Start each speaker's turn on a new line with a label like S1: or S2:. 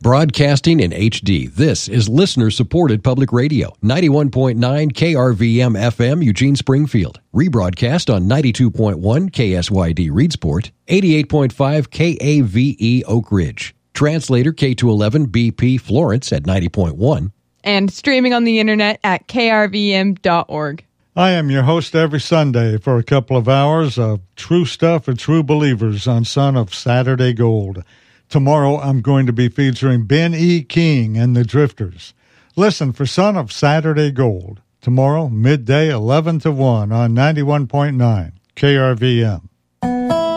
S1: Broadcasting in HD, this is listener-supported public radio, 91.9 KRVM FM, Eugene Springfield. Rebroadcast on 92.1 KSYD Reedsport, 88.5 KAVE Oak Ridge. Translator K211 BP Florence at 90.1.
S2: And streaming on the internet at krvm.org.
S3: I am your host every Sunday for a couple of hours of True Stuff and True Believers on Son of Saturday Gold. Tomorrow I'm going to be featuring Ben E. King and the Drifters. Listen for Son of Saturday Gold. Tomorrow, midday 11 to 1 on 91.9 KRVM.